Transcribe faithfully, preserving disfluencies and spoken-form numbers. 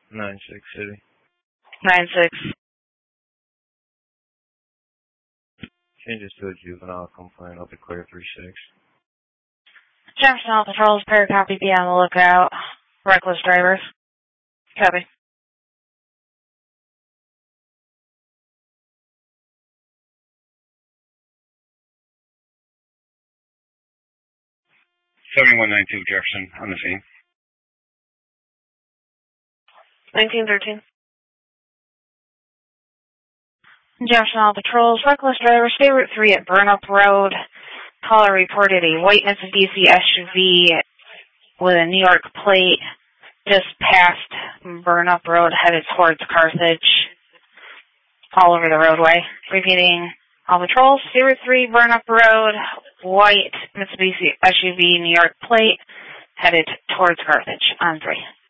nine six City. nine six. Changes to a juvenile complaint. I'll declare three six. Jefferson All Patrols, pair copy, be on the lookout. Reckless drivers. Copy. seventy-one ninety-two Jefferson on the scene. nineteen thirteen. Jefferson All Patrols, reckless drivers, stay Route three at Burnup Road. Caller reported a white Mitsubishi S U V with a New York plate just past Burnup Road headed towards Carthage. All over the roadway. Repeating, All Patrols, stay Route three, Burnup Road, white Mitsubishi S U V New York plate headed towards Carthage on three.